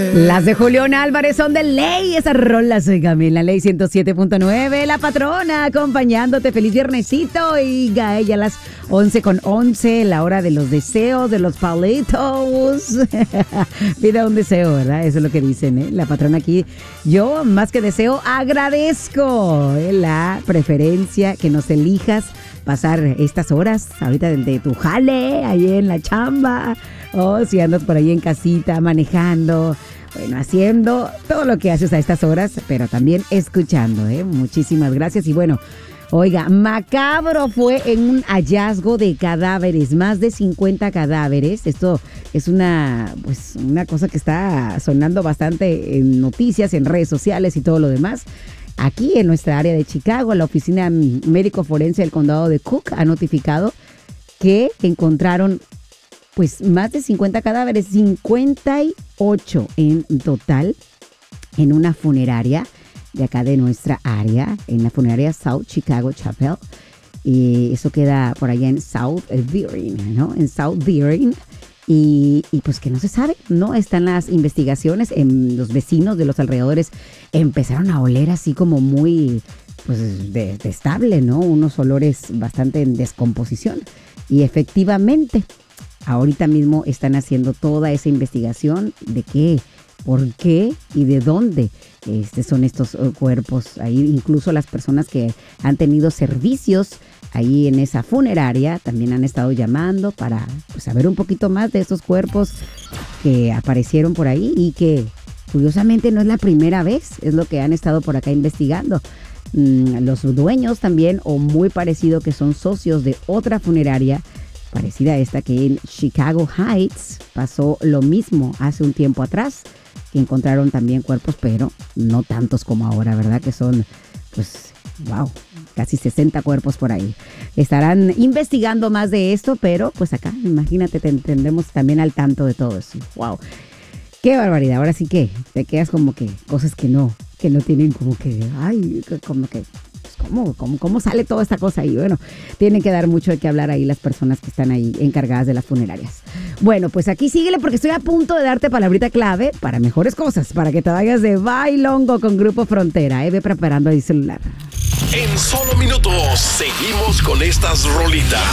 Las de Julián Álvarez son de ley. Esas rolas, oígame, en la ley 107.9. La patrona acompañándote. Feliz viernesito. Oiga, ella a las 11:11, la hora de los deseos, de los palitos. Pida un deseo, ¿verdad? Eso es lo que dicen, ¿eh? La patrona aquí. Yo, más que deseo, agradezco la preferencia que nos elijas pasar estas horas ahorita de tu jale, ahí en la chamba, o si andas por ahí en casita, manejando, bueno, haciendo todo lo que haces a estas horas, pero también escuchando, ¿eh? Muchísimas gracias. Y bueno, oiga, macabro fue en un hallazgo de cadáveres, más de 50 cadáveres. Esto es una cosa que está sonando bastante en noticias, en redes sociales y todo lo demás. Aquí en nuestra área de Chicago, la Oficina Médico Forense del Condado de Cook ha notificado que encontraron pues más de 50 cadáveres, 58 en total, en una funeraria de acá de nuestra área, en la funeraria South Chicago Chapel. Y eso queda por allá en South Deering, ¿no? En South Deering. Y pues que no se sabe, ¿no? Están las investigaciones. Los vecinos de los alrededores empezaron a oler así como muy, pues, detestable, ¿no? Unos olores bastante en descomposición. Y efectivamente, ahorita mismo están haciendo toda esa investigación de qué, por qué y de dónde son estos cuerpos. Ahí incluso las personas que han tenido servicios ahí en esa funeraria también han estado llamando para pues, saber un poquito más de estos cuerpos que aparecieron por ahí y que curiosamente no es la primera vez, es lo que han estado por acá investigando. Los dueños también, o muy parecido, que son socios de otra funeraria parecida a esta, que en Chicago Heights pasó lo mismo hace un tiempo atrás, que encontraron también cuerpos, pero no tantos como ahora, ¿verdad? Que son, pues, wow, casi 60 cuerpos por ahí. Estarán investigando más de esto, pero pues acá, imagínate, te tendremos también al tanto de todo eso. Wow, qué barbaridad. Ahora sí que te quedas como que cosas que no tienen como que, ay, como que, ¿cómo sale toda esta cosa ahí? Bueno, tienen que dar mucho de qué hablar ahí las personas que están ahí encargadas de las funerarias. Bueno, pues aquí síguele porque estoy a punto de darte palabrita clave para mejores cosas, para que te vayas de bailongo con Grupo Frontera. Ve preparando ahí celular. En solo minutos seguimos con estas rolitas.